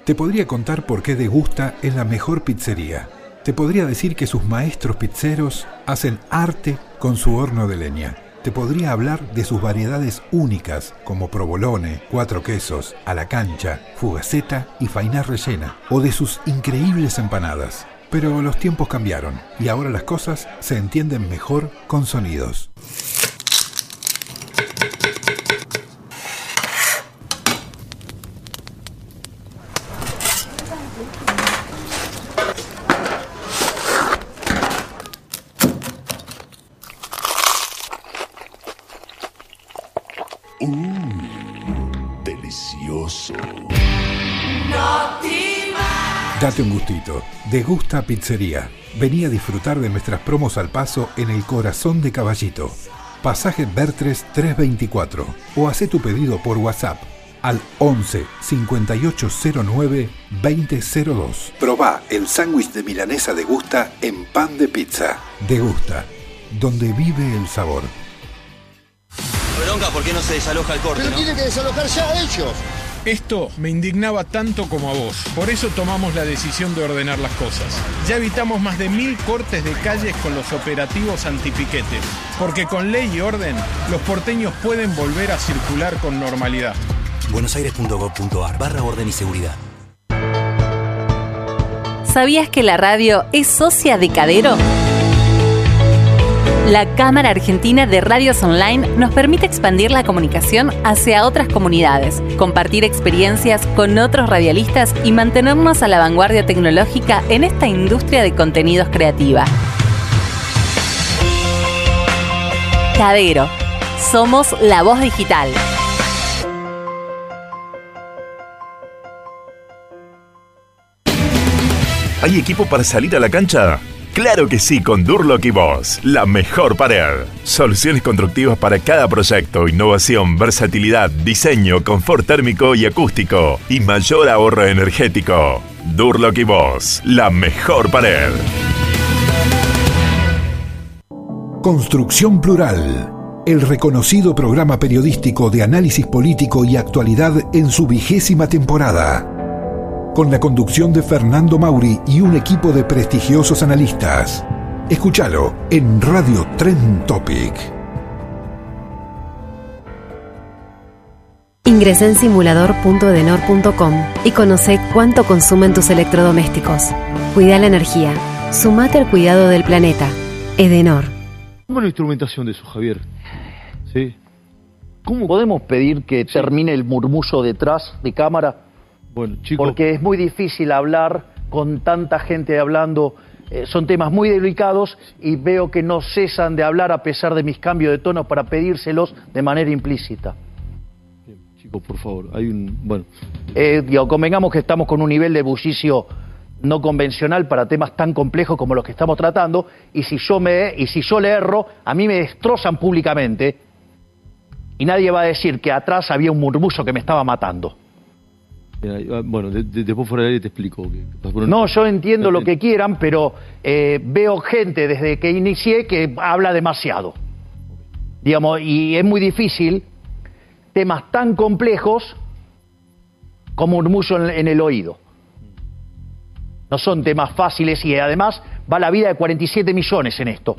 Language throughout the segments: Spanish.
Te podría contar por qué Degusta es la mejor pizzería. Te podría decir que sus maestros pizzeros hacen arte con su horno de leña. Te podría hablar de sus variedades únicas como provolone, 4 quesos, a la cancha, fugaceta y fainá rellena, o de sus increíbles empanadas. Pero los tiempos cambiaron y ahora las cosas se entienden mejor con sonidos. Delicioso. Date un gustito. Degusta Pizzería. Vení a disfrutar de nuestras promos al paso en el corazón de Caballito. Pasaje Bertres 324. O hacé tu pedido por WhatsApp al 11 5809 2002. Probá el sándwich de milanesa Degusta en pan de pizza. Degusta, donde vive el sabor. Bronca, ¿por qué no se desaloja el corte? Pero ¿no? tiene que desalojar ya a ellos. Esto me indignaba tanto como a vos. Por eso tomamos la decisión de ordenar las cosas. Ya evitamos más de 1000 cortes de calles con los operativos antipiquetes. Porque con ley y orden, los porteños pueden volver a circular con normalidad. buenosaires.gov.ar/orden y seguridad. ¿Sabías que la radio es socia de Cadero? La Cámara Argentina de Radios Online nos permite expandir la comunicación hacia otras comunidades, compartir experiencias con otros radialistas y mantenernos a la vanguardia tecnológica en esta industria de contenidos creativa. Cadero. Somos la voz digital. ¿Hay equipo para salir a la cancha? ¡Claro que sí! Con Durlock y Boss, la mejor pared. Soluciones constructivas para cada proyecto, innovación, versatilidad, diseño, confort térmico y acústico y mayor ahorro energético. Durlock y Boss, la mejor pared. Construcción Plural, el reconocido programa periodístico de análisis político y actualidad en su 20ª temporada. Con la conducción de Fernando Mauri y un equipo de prestigiosos analistas. Escúchalo en Radio Trend Topic. Ingresá en simulador.edenor.com y conoce cuánto consumen tus electrodomésticos. Cuida la energía. Sumate al cuidado del planeta. Edenor. ¿Cómo es la instrumentación de eso, Javier? ¿Sí? ¿Cómo podemos pedir que termine el murmullo detrás de cámara? Bueno, chicos, porque es muy difícil hablar con tanta gente hablando. Son temas muy delicados y veo que no cesan de hablar a pesar de mis cambios de tono para pedírselos de manera implícita. bien, chicos, por favor, hay un... Bueno, Convengamos que estamos con un nivel de bullicio no convencional para temas tan complejos como los que estamos tratando, y si yo le erro, a mí me destrozan públicamente y nadie va a decir que atrás había un murmullo que me estaba matando. bueno, después fuera de aire te explico. No, yo entiendo lo que quieran, pero veo gente desde que inicié que habla demasiado. Digamos, y es muy difícil temas tan complejos como murmullo en el oído. No son temas fáciles y además va la vida de 47 millones en esto.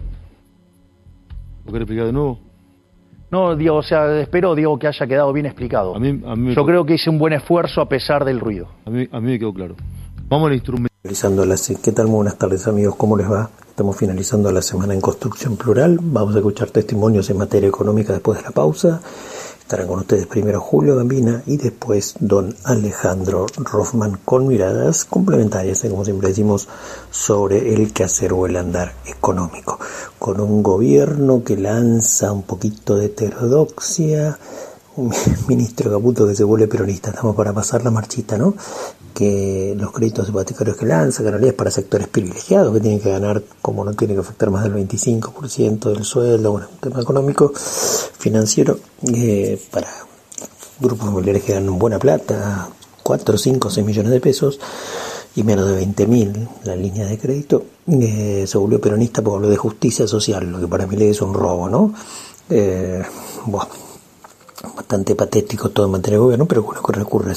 ¿Lo querés explicar de nuevo? No, espero que haya quedado bien explicado. A mí Yo creo que hice un buen esfuerzo a pesar del ruido. A mí me quedó claro. Vamos al instrumento. ¿Qué tal? Muy buenas tardes, amigos. ¿Cómo les va? Estamos finalizando la semana en Construcción Plural. Vamos a escuchar testimonios en materia económica después de la pausa. Estarán con ustedes primero Julio Gambina y después don Alejandro Rothman con miradas complementarias, como siempre decimos, sobre el quehacer o el andar económico. Con un gobierno que lanza un poquito de heterodoxia, un ministro Caputo que se vuelve peronista. Estamos para pasar la marchita, ¿no? Que los créditos hipotecarios que lanza, que en realidad es para sectores privilegiados que tienen que ganar, como no tiene que afectar más del 25% del sueldo, bueno, un tema económico, financiero, para grupos familiares que ganan buena plata, 4, 5, 6 millones de pesos y menos de 20.000 la línea de crédito, se volvió peronista porque habló de justicia social, lo que para mí es un robo, ¿no? Bastante patético todo en materia de gobierno, pero bueno, que recurre